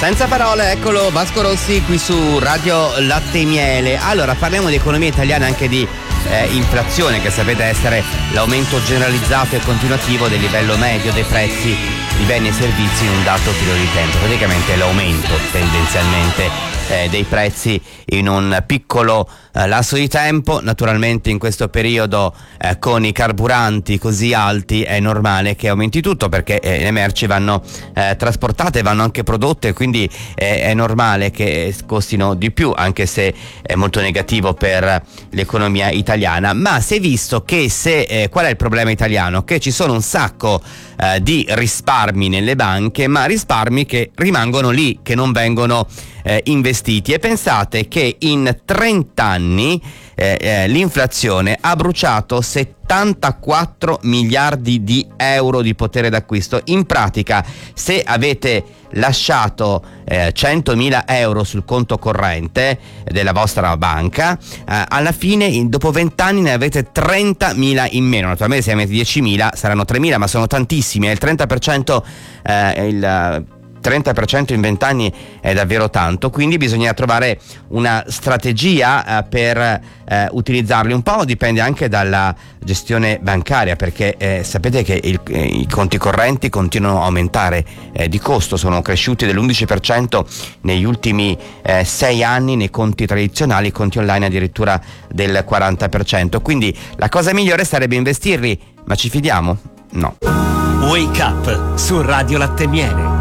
Senza parole, eccolo Vasco Rossi qui su Radio Latte e Miele. Allora, parliamo di economia italiana, anche di inflazione, che sapete essere l'aumento generalizzato e continuativo del livello medio dei prezzi di beni e servizi in un dato periodo di tempo. Praticamente l'aumento tendenzialmente dei prezzi in un piccolo lasso di tempo. Naturalmente in questo periodo con i carburanti così alti è normale che aumenti tutto, perché le merci vanno trasportate, vanno anche prodotte, quindi è normale che costino di più, anche se è molto negativo per l'economia italiana. Ma si è visto che qual è il problema italiano? Che ci sono un sacco di risparmi nelle banche, ma risparmi che rimangono lì, che non vengono investiti. E pensate che in 30 anni l'inflazione ha bruciato 74 miliardi di euro di potere d'acquisto. In pratica, se avete lasciato 100.000 euro sul conto corrente della vostra banca, alla fine dopo 20 anni ne avete 30.000 in meno. Naturalmente se avete 10.000 saranno 3.000, ma sono tantissimi. Il 30%, il 30% in 20 anni è davvero tanto, quindi bisogna trovare una strategia per utilizzarli. Un po' dipende anche dalla gestione bancaria, perché sapete che i conti correnti continuano a aumentare di costo, sono cresciuti dell'11% negli ultimi 6 anni nei conti tradizionali, i conti online addirittura del 40%, quindi la cosa migliore sarebbe investirli, ma ci fidiamo? No. Wake Up su Radio Latte e Miele.